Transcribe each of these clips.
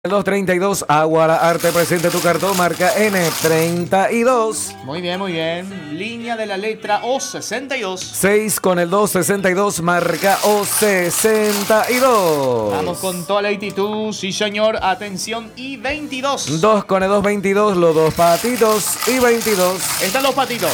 232, Aguara Arte presente tu cartón, marca N32. Muy bien, muy bien. Línea de la letra O62. 6 con el 262, marca O62. Vamos con toda la actitud, sí señor, atención, y 22. 2 con el 222, los dos patitos y 22. Están los patitos.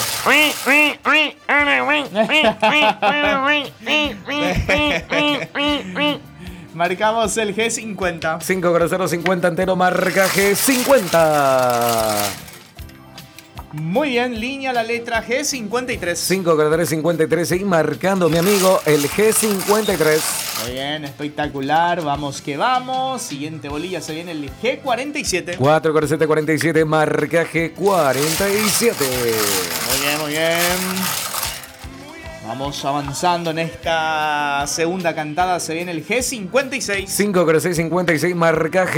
Marcamos el G50. 5 con el 050 entero, marca G50. Muy bien, línea la letra G53. 5 con el 353 y marcando mi amigo el G53. Muy bien, espectacular, vamos que vamos. Siguiente bolilla se viene el G47. 4 con el 747, marca G47. Muy bien, muy bien. Vamos avanzando en esta segunda cantada. Se viene el G56. 5 con el 656, marca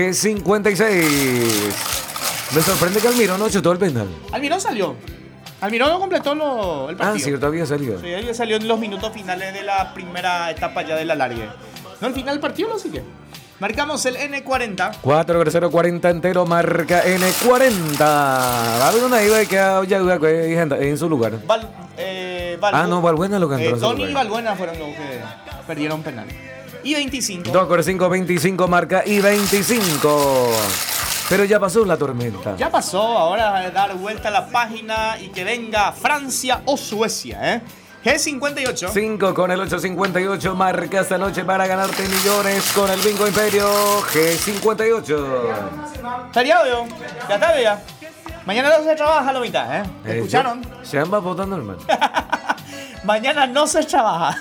G56. Me sorprende que Almirón no chutó el penal. Almirón salió. Almirón no completó el partido. Ah, sí, todavía salió. Sí, él salió en los minutos finales de la primera etapa ya del alargue. No, al final del partido lo sigue. Marcamos el N40. 4 con el 040 entero, marca N40. Valbuena iba a quedar ya en su lugar. No, Valbuena lo cantó. Tony y Valbuena fueron los que perdieron penal. Y 25. 2 con el 525, marca y 25. Pero ya pasó la tormenta. Ya pasó, ahora dar vuelta a la página y que venga Francia o Suecia, ¿eh? G58. 5 con el 858, marca esta noche para ganarte millones con el Bingo Imperio G58. Feriado yo, ya tarde ya. Mañana no se trabaja a la mitad, ¿eh? ¿Escucharon? Se va votando, hermano. Mañana no se trabaja.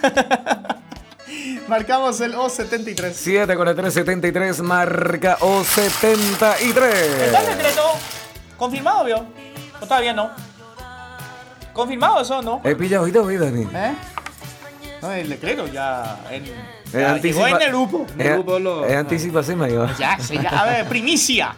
Marcamos el O73. 7 con el 373, marca O73. ¿Está el decreto confirmado, vio? ¿O todavía no? ¿Confirmado eso, no? He pillado hoy, Dani. ¿Eh? No, el decreto ya Llegó en el grupo. Es anticipación mayor. Ya, a ver, primicia.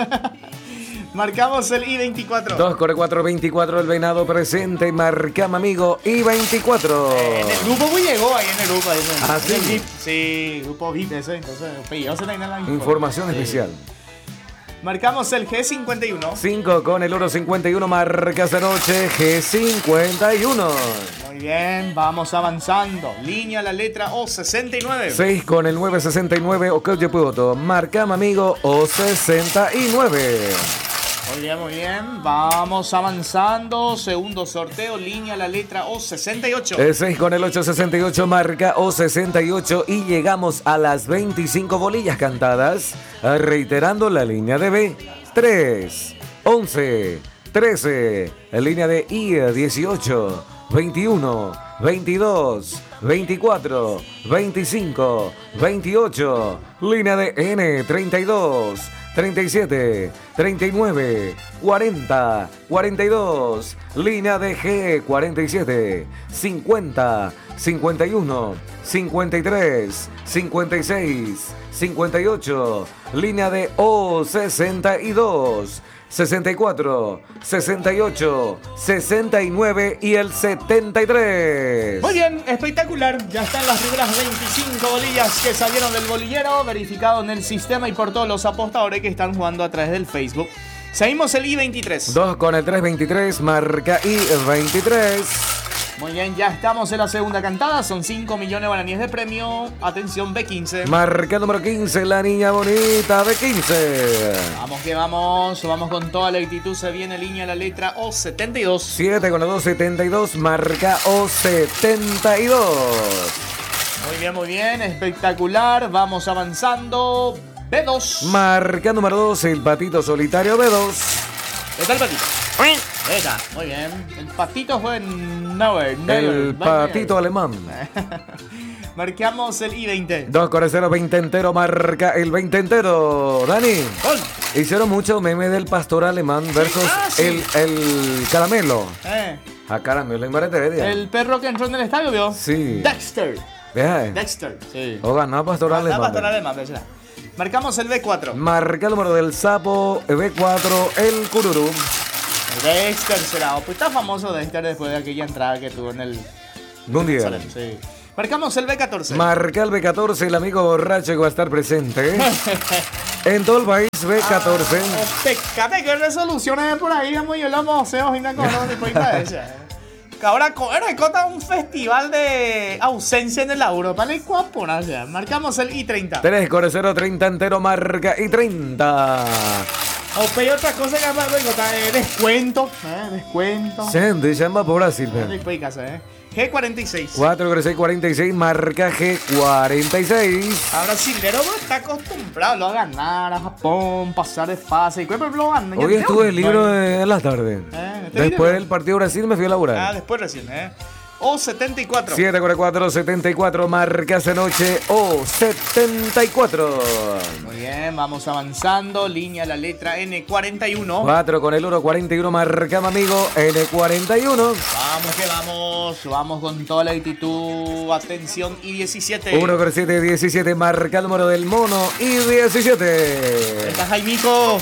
Marcamos el I24. 2 con el 424, el venado presente, marcamos amigo I24. En el grupo pues llegó, ahí en el grupo. ¿Sí? En el VIP. Sí, grupo VIP ese, entonces pillamos en la información especial. Marcamos el G51. 5 con el oro 51, marca esta noche G51. Muy bien, vamos avanzando. Línea la letra O69. 6 con el 969, ok, yo puedo todo. Marcamos amigo O69. Muy bien, muy bien. Vamos avanzando. Segundo sorteo, línea la letra O68. 6 con el 868, marca O68 y llegamos a las 25 bolillas cantadas. Reiterando la línea de B. 3, 11, 13, línea de I 18, 21, 22, 24, 25, 28, línea de N 32, 37, 39, 40, 42, línea de G 47, 50, 51, 53, 56, 58, línea de O 62, 64, 68, 69 y el 73. Muy bien, espectacular. Ya están las primeras 25 bolillas que salieron del bolillero, verificado en el sistema y por todos los apostadores que están jugando a través del Facebook. Seguimos el I23. 2 con el 323, marca I23. Muy bien, ya estamos en la segunda cantada. Son 5 millones de guaraníes de premio. Atención, B15. Marca número 15, la niña bonita de 15. Vamos que vamos. Vamos con toda la actitud. Se viene línea la letra O72. 7 con el 272, marca O72. Muy bien, muy bien. Espectacular. Vamos avanzando. B2. Marca número 2, el patito solitario B2. ¿Está el patito? Está, muy bien. El patito fue en El patito alemán. Marcamos el I20. 2 con el 020 entero, marca el 20 entero. Dani. Gol. Hicieron mucho meme del pastor alemán versus sí. el caramelo. A caramelo en Bareteria. El perro que entró en el estadio, ¿vio? Sí. Dexter. Deja, Dexter, sí. O ganó pastor alemán. Pastor alemán, ¿verdad? Marcamos el B4. Marca el número del sapo, B4, el cururú. Dexter será. Pues está famoso Dexter después de aquella entrada que tuvo en el Mundial. Sí. Marcamos el B14. Marca el B14, el amigo borracho que va a estar presente. En todo el país, B14. Fíjate qué resoluciones por ahí, vamos yo los museos y no después de eso. Que ahora cota un festival de ausencia en el Europa. Marcamos el I30. 3 con el 030 entero, marca I30. O peor otra cosa que más descuento. Descuento. Sende, llama por Brasil. Después casa, G46. 4 con el 646, marca G46. Ahora brasilero está acostumbrado a ganar a Japón, pasar de fase. Hoy estuve libre en la tarde. Después del partido Brasil me fui a laburar. Después recién, O74. 7 con el 474, marca esa noche O74. Muy bien, vamos avanzando. Línea la letra N41. 4 con el 141, marca mi amigo N41. Vamos que vamos. Vamos con toda la actitud. Atención, I17. 1 con el 717, marca el número del mono I17. Está Jaimico.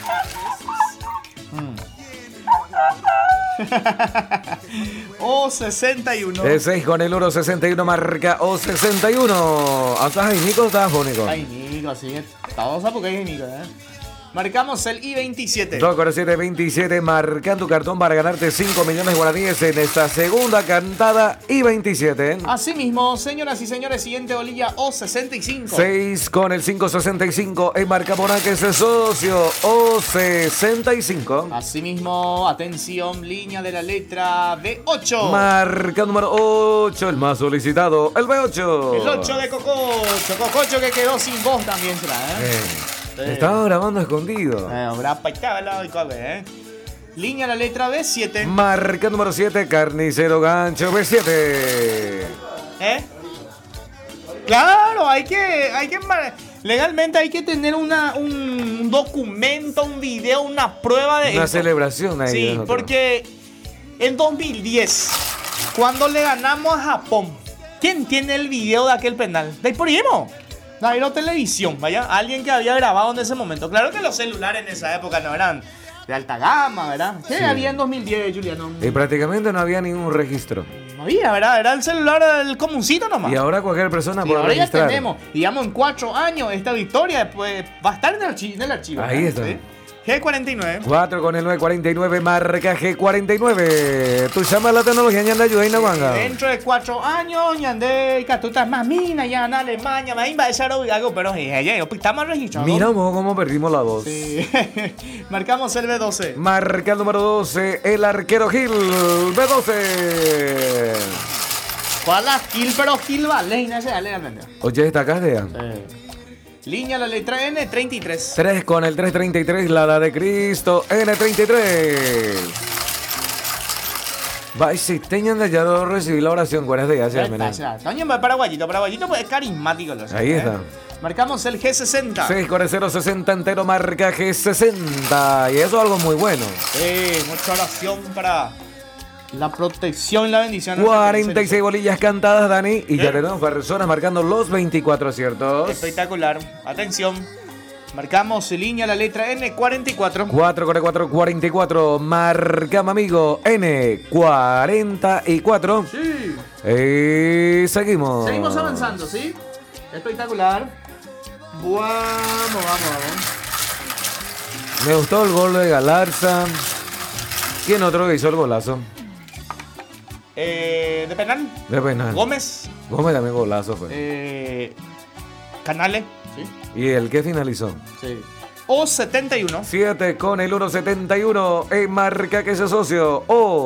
O61. El 6 con el 161, marca O61. ¿Hasta Jaimico o está Jónico? Jaimico, sí. Todos a porque hay Jaimico, Marcamos el I27. 2 con el 727, marca tu cartón para ganarte 5 millones de guaraníes en esta segunda cantada I27. Asimismo, señoras y señores, siguiente bolilla O65. 6 con el 565, en marca Monaques es socio O65. Asimismo, atención, línea de la letra B8. Marca número 8, el más solicitado, el B8. El 8 de Cococho. Cococho que quedó sin voz también será, Estaba grabando escondido. Línea la letra B7. Marca número 7, carnicero gancho B7. Claro, legalmente hay que tener un documento, un video, una prueba de una eso. Celebración ahí. Sí, porque en 2010, cuando le ganamos a Japón, ¿quién tiene el video de aquel penal? ¿De ahí por ahí no? No, televisión, vaya, alguien que había grabado en ese momento. Claro que los celulares en esa época no eran de alta gama, ¿verdad? ¿Qué había en 2010, Juliano? Y prácticamente no había ningún registro. No había, ¿verdad? Era el celular, el comuncito nomás. Y ahora cualquier persona puede ahora registrar. Ya tenemos, digamos, en 4 años esta victoria después va a estar en el archivo. Ahí está. ¿Sí? G49. 4 con el 949, marca G49. Tú llamas la tecnología, ñanda ayuda, Wanga. Dentro de 4 años, ñande, que tú estás más mina, ya en Alemania, más va a ser algo, pero estamos registrados. Miramos cómo perdimos la voz. Sí. Marcamos el B12. Marca el número 12, el arquero Gil, B12. ¿Cuál es Gil? Pero Gil vale, no sé, dale. Oye, esta casdea. Línea la letra N33. 3 con el 333, la edad de Cristo, N33. Va, si tenían de ya recibir la oración, ¿cuál es de ella? Paraguayito pues es carismático. Ahí está. Marcamos el G60. 6 con el 060 entero, marca G60. Y eso es algo muy bueno. Mucha oración para la protección y la bendición. 46 bolillas cantadas, Dani. Y ya tenemos personas marcando los 24 aciertos. Espectacular. Atención. Marcamos línea la letra N44. 4 con el 444. Marcamos, amigo. N44. Sí. Y seguimos. Seguimos avanzando, ¿sí? Espectacular. Vamos. Me gustó el gol de Galarza. ¿Quién otro que hizo el golazo? ¿De penal? De penal. Gómez. Gómez también golazo fue. Canales. Sí. ¿Y el que finalizó? Sí. O71. 7 con el 171. En marca que es socio.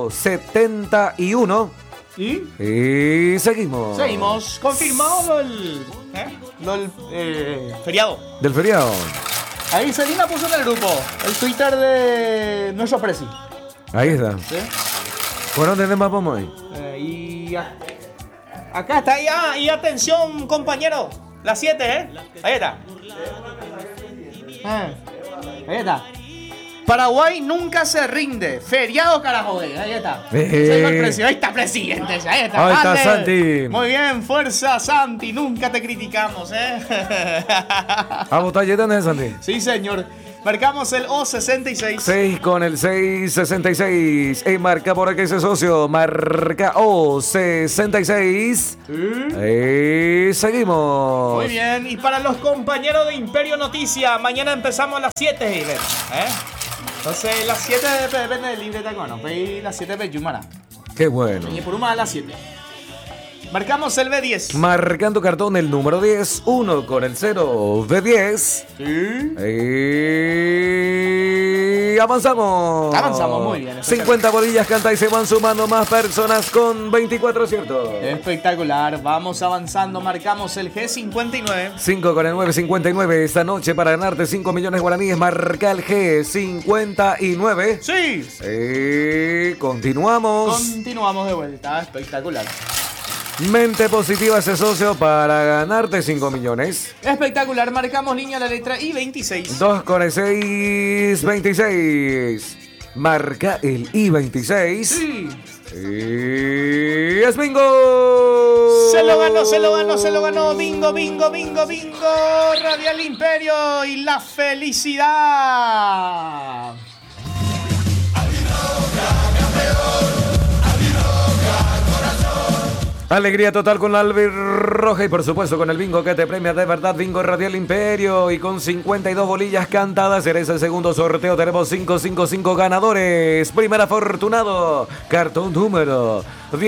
O71. Y seguimos. Seguimos. Confirmado el feriado. Del feriado. Ahí Selina puso en el grupo el Twitter de nuestro presi. Ahí está. ¿Sí? Bueno, tenemos vamos ahí. Acá está. Y atención, compañero. Las 7, Ahí está. Ahí está. Paraguay nunca se rinde. Feriado, carajo. Ahí está. Ahí está, presidente. Ahí está. Ahí está, Santi. Muy bien, fuerza, Santi. Nunca te criticamos, ¿A votar ya, Santi? Sí, señor. Marcamos el O66. 6 con el 666. Y marca por aquí ese socio. Marca O66. Y seguimos. Muy bien. Y para los compañeros de Imperio Noticia, mañana empezamos a las 7. Entonces, las 7 depende del libre de Tacono. Las 7 de Yumara. Qué bueno. Y por una a las 7. Marcamos el B10. Marcando cartón el número 10. 1 con el 0 B10. Sí. Y avanzamos. Avanzamos muy bien. 50 bolillas canta y se van sumando más personas con 24 aciertos. Espectacular. Vamos avanzando. Marcamos el G59. 5 con el 959 esta noche para ganarte 5 millones guaraníes. Marca el G59. Sí. Continuamos. Continuamos de vuelta. Espectacular. Mente positiva ese socio para ganarte 5 millones. Espectacular, marcamos línea la letra I26. 2 con el 6, 26. Marca el I26. Sí. Y es bingo. Se lo ganó. Bingo. Radial Imperio y la felicidad. Alegría total con la albirroja y por supuesto con el bingo que te premia de verdad. Bingo Radial Imperio y con 52 bolillas cantadas. Eres el segundo sorteo. Tenemos 555 ganadores. Primer afortunado. Cartón número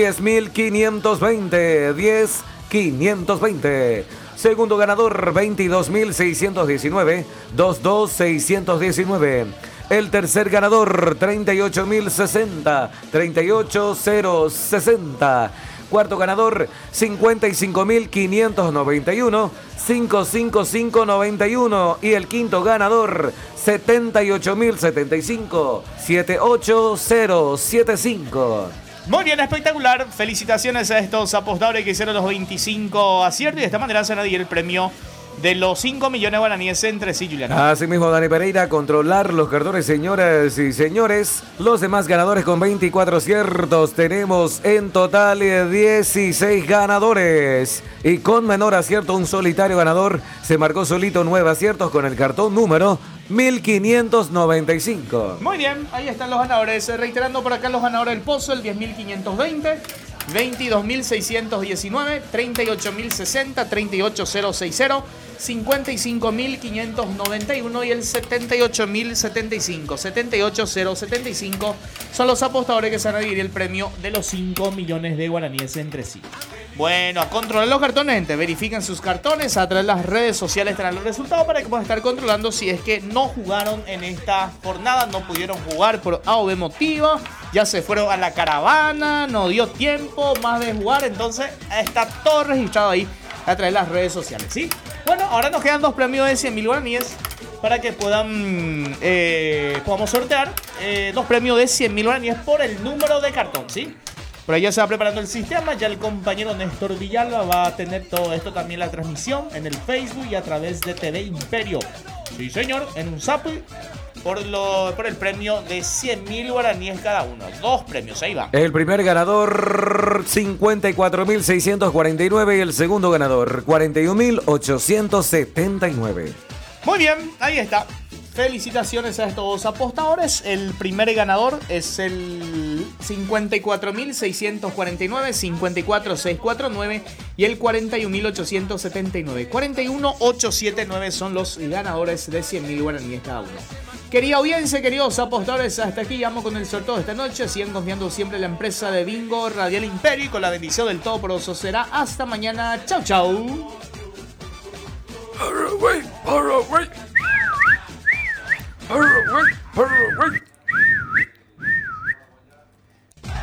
10.520. 10.520. Segundo ganador 22.619. 22.619. El tercer ganador 38.060. 38.060. Cuarto ganador, 55.591, 55591. Y el quinto ganador, 78.075, 78075. Muy bien, espectacular. Felicitaciones a estos apostadores que hicieron los 25 aciertos y de esta manera se van a dar el premio de los 5 millones guaraníes entre sí, Julián. Así mismo, Dani Pereira, controlar los cartones, señoras y señores. Los demás ganadores con 24 aciertos. Tenemos en total 16 ganadores. Y con menor acierto, un solitario ganador. Se marcó solito 9 aciertos con el cartón número 1595. Muy bien, ahí están los ganadores. Reiterando por acá los ganadores del pozo, el 10.520. 22.619, 38.060, 38.060, 55.591 y el 78.075, 78.075 son los apostadores que se van a dividir el premio de los 5 millones de guaraníes entre sí. Bueno, a controlar los cartones, gente. Verifiquen sus cartones. A través de las redes sociales estarán los resultados para que puedan estar controlando si es que no jugaron en esta jornada, no pudieron jugar por A o B motivo, ya se fueron a la caravana, no dio tiempo más de jugar. Entonces está todo registrado ahí a través de las redes sociales, ¿sí? Bueno, ahora nos quedan 2 premios de 100.000 guaraníes para que podamos sortear 2 premios de 100.000 guaraníes por el número de cartón, ¿sí? Por ahí ya se va preparando el sistema. Ya el compañero Néstor Villalba va a tener todo esto también, la transmisión en el Facebook y a través de TV Imperio. Sí, señor, en un zap por el premio de 100.000 guaraníes cada uno. 2 premios, ahí va. El primer ganador, 54.649 y el segundo ganador, 41.879. Muy bien, ahí está. Felicitaciones a estos apostadores. El primer ganador es el 54.649, 54.649 y el 41.879. 41.879 son los ganadores de 100.000 guaraníes cada uno. Querida audiencia, queridos apostadores, hasta aquí llegamos con el sorteo de esta noche. Sigan confiando siempre en la empresa de Bingo Radial Imperio y con la bendición del Todopoderoso será hasta mañana. Chau, chau. All right.